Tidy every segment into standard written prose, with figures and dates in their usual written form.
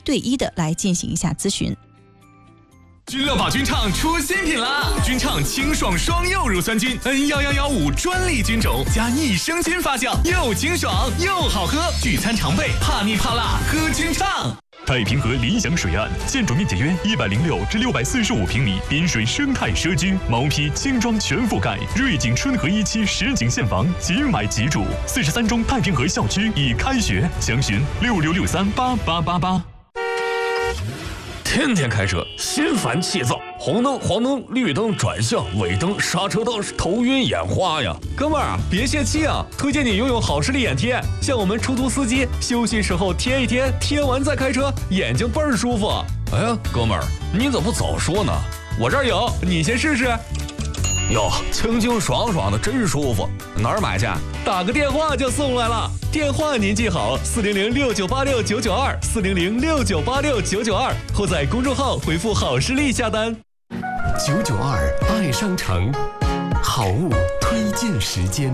对1的来进行一下咨询。 君乐宝君畅出新品啦！君畅清爽双柚乳酸菌 N11115专利菌种加益生菌发酵，又清爽又好喝，聚餐常备，怕腻怕辣喝君畅。 太平河理想水岸，建筑面积约106至645平米，滨水生态社区，毛坯精装全覆盖，瑞景春和1期实景现房，即买即住。43中太平河校区已开学，详询6663888888。 天天开车，心烦气躁，红灯、黄灯、绿灯、转向、尾灯、刹车灯，头晕眼花呀！ 哥们儿啊，别泄气啊！推荐你拥有好视力眼贴，像我们出租司机休息时候贴一贴，贴完再开车，眼睛倍儿舒服。 哎呀，哥们儿，你怎么不早说呢？ 我这儿有，你先试试。 哟，清清爽爽的，真舒服。哪儿买去？ 打个电话就送来了。电话您记好：400698699240069869922，或在公众号回复“好视力”下单。 992爱商城，好物推荐时间。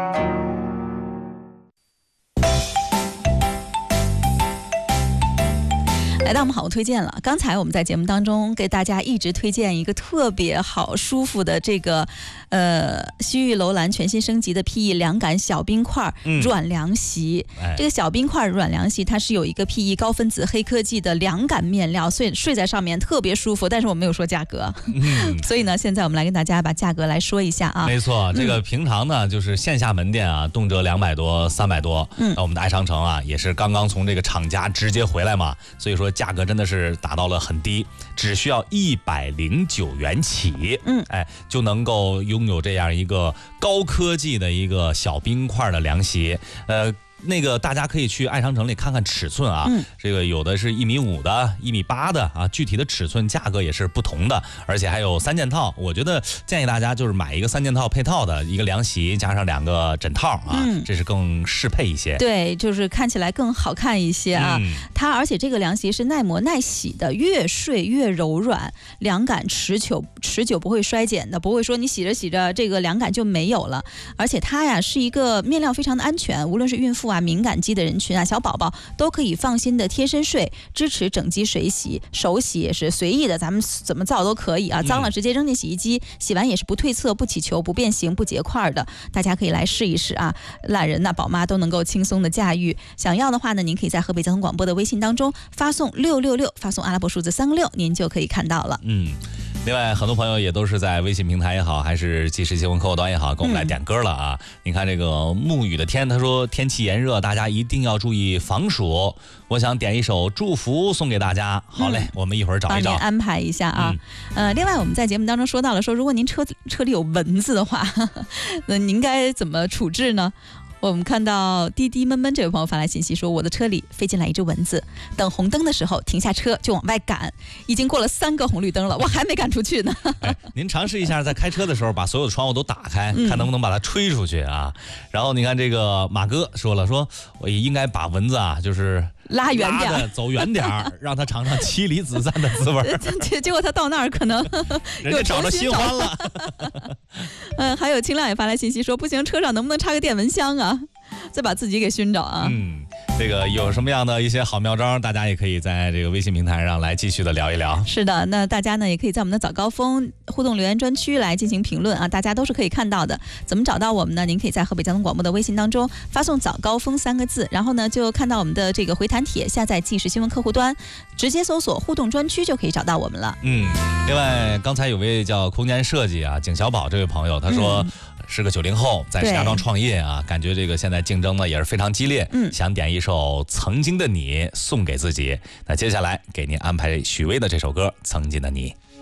来到我们好物推荐了。刚才我们在节目当中给大家一直推荐一个特别好舒服的这个西域楼兰全新升级的 PE 凉感小冰块软凉席。这个小冰块软凉席它是有一个 PE 高分子黑科技的凉感面料，所以睡在上面特别舒服。但是我没有说价格，所以呢，现在我们来跟大家把价格来说一下啊。 没错，这个平常呢就是线下门店啊，动辄200多、300多。那我们的爱商城啊，也是刚刚从这个厂家直接回来嘛，所以说价格真的是打到了很低，只需要109元起，就能够拥有这样一个高科技的一个小冰块的凉席。那个大家可以去爱商城里看看尺寸啊，这个有的是1.5米的、1.8米的啊，具体的尺寸价格也是不同的，而且还有3件套。我觉得建议大家就是买一个3件套配套的一个凉席，加上2个枕套啊，这是更适配一些。 对，就是看起来更好看一些啊。它而且这个凉席是耐磨耐洗的，越睡越柔软，凉感持久不会衰减的，不会说你洗着洗着这个凉感就没有了。而且它呀是一个面料非常的安全，无论是孕妇啊、敏感肌的人群啊、小宝宝都可以放心的贴身睡，支持整机水洗，手洗也是随意的，咱们怎么造都可以啊。脏了直接扔进洗衣机，洗完也是不褪色、不起球、不变形、不结块的。大家可以来试一试啊，懒人呐、宝妈都能够轻松的驾驭。想要的话呢，您可以在河北交通广播的微信当中发送666，发送阿拉伯数字3个6，您就可以看到了。 另外，很多朋友也都是在微信平台也好，还是即时新闻客户端也好，给我们来点歌了啊！你看这个沐雨的天，他说天气炎热，大家一定要注意防暑。我想点一首《祝福》送给大家。好嘞，我们一会儿找一找， 帮您安排一下啊。另外我们在节目当中说到了，说如果您车里有蚊子的话，那您该怎么处置呢？我们看到滴滴闷闷这位朋友发来信息说，我的车里飞进来一只蚊子，等红灯的时候停下车就往外赶，已经过了3个红绿灯了，我还没赶出去呢。 您尝试一下在开车的时候把所有的窗户都打开，看能不能把它吹出去啊。然后你看这个马哥说了，说我也应该把蚊子啊就是拉远点， 走远点，让他尝尝妻离子散的滋味。 结果他到那儿可能人家找着新欢了。 还有清亮也发来信息说，不行，车上能不能插个电蚊香啊？再把自己给熏着啊。 这个有什么样的一些好妙招，大家也可以在这个微信平台上来继续的聊一聊。 是的，那大家呢也可以在我们的早高峰互动留言专区来进行评论啊，大家都是可以看到的。怎么找到我们呢？您可以在河北交通广播的微信当中发送早高峰3个字，然后呢就看到我们的这个回弹帖，下载即时新闻客户端，直接搜索互动专区就可以找到我们了。 另外刚才有位叫空间设计啊景小宝这位朋友，他说是个90后，在石家庄创业啊，感觉这个现在竞争呢也是非常激烈，想点一首《曾经的你》送给自己。那接下来给您安排许巍的这首歌《曾经的你》。